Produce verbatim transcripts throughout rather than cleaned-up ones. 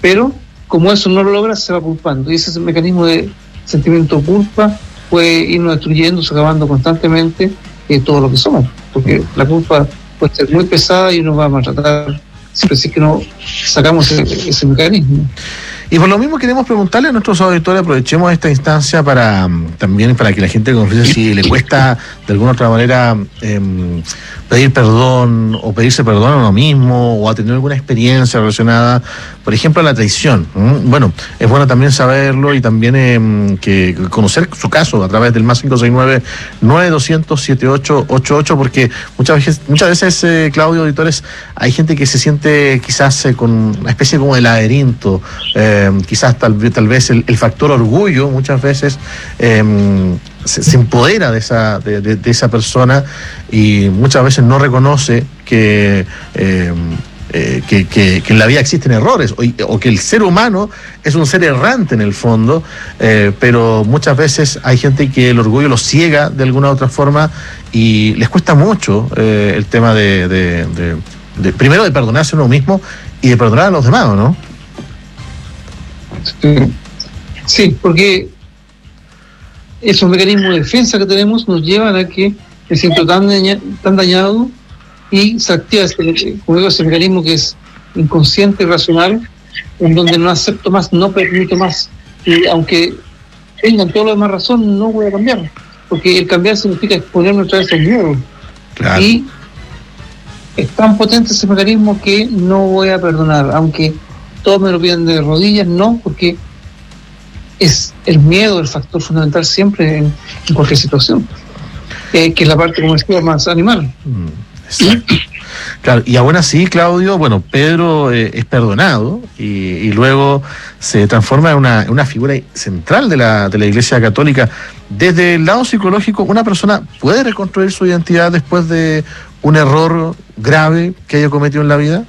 pero como eso no lo logra, se va culpando, y ese es el mecanismo de sentimiento de culpa puede irnos destruyendo, acabando constantemente eh, todo lo que somos, porque la culpa puede ser muy pesada y nos va a maltratar siempre si es que no sacamos ese, ese mecanismo. Y por lo mismo queremos preguntarle a nuestros auditores, aprovechemos esta instancia para también para que la gente confiese si le cuesta de alguna otra manera eh, pedir perdón o pedirse perdón a uno mismo o a tener alguna experiencia relacionada, por ejemplo, a la traición. ¿Mm? Bueno, es bueno también saberlo y también eh, que conocer su caso a través del más cinco seis nueve, nueve dos cero cero, siete ocho ocho ocho, porque muchas veces, muchas veces eh, Claudio, auditores, hay gente que se siente quizás eh, con una especie como de laberinto, eh, quizás tal, tal vez el, el factor orgullo muchas veces eh, se, se empodera de esa, de, de, de esa persona y muchas veces no reconoce que, eh, eh, que, que, que en la vida existen errores o, o que el ser humano es un ser errante en el fondo, eh, pero muchas veces hay gente que el orgullo los ciega de alguna u otra forma y les cuesta mucho eh, el tema de, de, de, de primero de perdonarse a uno mismo y de perdonar a los demás, ¿no? Sí, porque esos mecanismos de defensa que tenemos nos llevan a que me siento tan, daña, tan dañado y se activa ese, como digo, ese mecanismo que es inconsciente y racional, en donde no acepto más, no permito más. Y aunque tengan toda la demás razón, no voy a cambiar, porque el cambiar significa exponerme otra vez al miedo. Claro. Y es tan potente ese mecanismo que no voy a perdonar, aunque todos me lo piden de rodillas, no, porque es el miedo el factor fundamental siempre en, en cualquier situación, eh, que es la parte, como decía, más animal. Mm, exacto. Claro, y aún así, Claudio, bueno, Pedro eh, es perdonado y, y luego se transforma en una, en una figura central de la, de la Iglesia Católica. Desde el lado psicológico, ¿una persona puede reconstruir su identidad después de un error grave que haya cometido en la vida?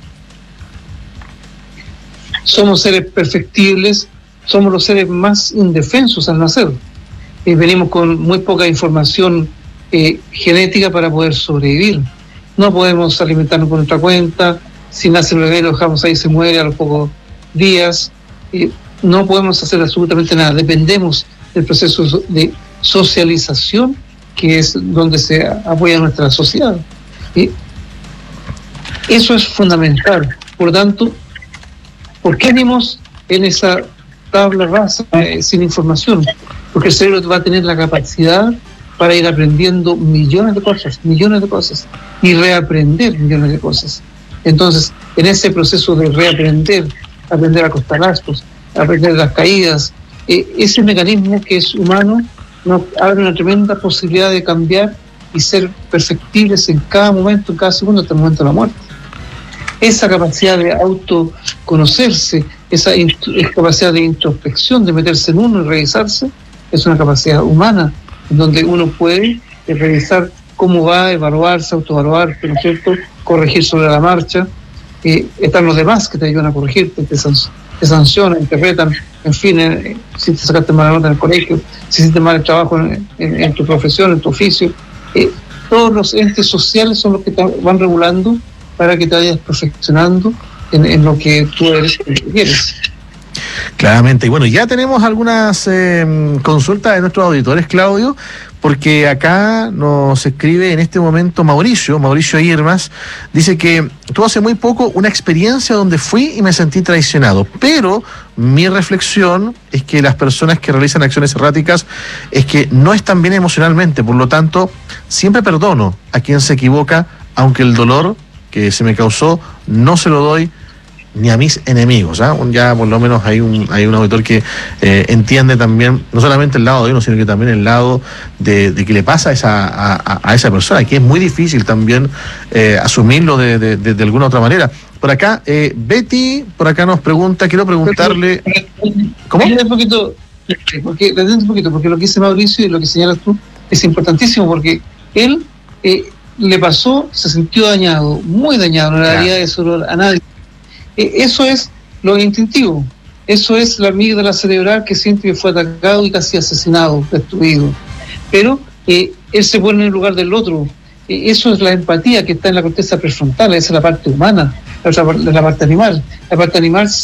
Somos seres perfectibles, somos los seres más indefensos al nacer. Eh, venimos con muy poca información eh, genética para poder sobrevivir. No podemos alimentarnos por nuestra cuenta, si nace el bebé lo dejamos ahí, se muere a los pocos días. Eh, no podemos hacer absolutamente nada, dependemos del proceso de socialización, que es donde se apoya nuestra sociedad. Eh, eso es fundamental. Por lo tanto, ¿por qué venimos en esa tabla rasa eh, sin información? Porque el cerebro va a tener la capacidad para ir aprendiendo millones de cosas, millones de cosas, y reaprender millones de cosas. Entonces, en ese proceso de reaprender, aprender a costalazos, aprender las caídas, eh, ese mecanismo que es humano nos abre una tremenda posibilidad de cambiar y ser perfectibles en cada momento, en cada segundo, hasta el momento de la muerte. Esa capacidad de autoconocerse, esa int- capacidad de introspección, de meterse en uno y revisarse, es una capacidad humana, en donde uno puede revisar cómo va, evaluarse, autoevaluar, ¿no es cierto?, corregir sobre la marcha. Eh, están los demás que te ayudan a corregirte, te, san- te sancionan, te retan, en fin, eh, si te sacaste mala nota en el colegio, si hiciste mal el trabajo en, en, en tu profesión, en tu oficio. Eh, todos los entes sociales son los que te van regulando para que te vayas perfeccionando en, en lo que tú eres y quieres. Claramente, y bueno, ya tenemos algunas eh, consultas de nuestros auditores, Claudio, porque acá nos escribe en este momento Mauricio, Mauricio Irmas, dice que tuvo hace muy poco una experiencia donde fui y me sentí traicionado, pero mi reflexión es que las personas que realizan acciones erráticas es que no están bien emocionalmente, por lo tanto, siempre perdono a quien se equivoca, aunque el dolor que se me causó no se lo doy ni a mis enemigos. ¿eh? Ya por lo menos hay un hay un auditor que eh, entiende también no solamente el lado de uno, sino que también el lado de, de que le pasa a esa a, a esa persona, que es muy difícil también eh, asumirlo de, de, de, de alguna otra manera. Por acá, eh, Betty, por acá nos pregunta, quiero preguntarle... ¿Cómo? Un poquito, porque, un poquito, porque lo que dice Mauricio y lo que señalas tú es importantísimo, porque él eh, le pasó, se sintió dañado, muy dañado, no le daría eso a nadie. Eso es lo instintivo, eso es la amígdala cerebral que siente que fue atacado y casi asesinado, destruido. Pero eh, él se pone en el lugar del otro. Eh, eso es la empatía que está en la corteza prefrontal, esa es la parte humana, la, la parte animal. La parte animal